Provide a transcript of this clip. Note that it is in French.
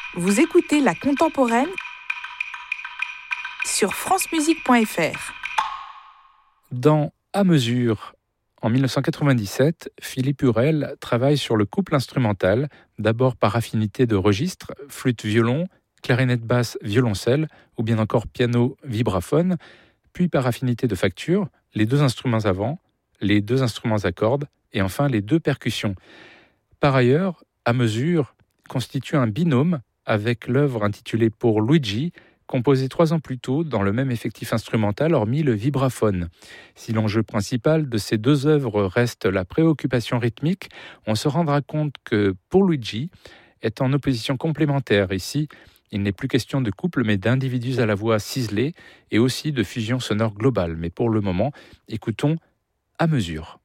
Vous écoutez La Contemporaine sur francemusique.fr. Dans À mesure, en 1997, Philippe Hurel travaille sur le couple instrumental, d'abord par affinité de registre, flûte-violon, clarinette basse, violoncelle, ou bien encore piano-vibraphone, puis par affinité de facture, les deux instruments avant, les deux instruments à cordes, et enfin les deux percussions. Par ailleurs, À mesure constitue un binôme avec l'œuvre intitulée Pour Luigi, composée 3 ans plus tôt dans le même effectif instrumental, hormis le vibraphone. Si l'enjeu principal de ces deux œuvres reste la préoccupation rythmique, on se rendra compte que Pour Luigi est en opposition complémentaire. Ici, il n'est plus question de couple, mais d'individus à la voix ciselée et aussi de fusion sonore globale. Mais pour le moment, écoutons À mesure.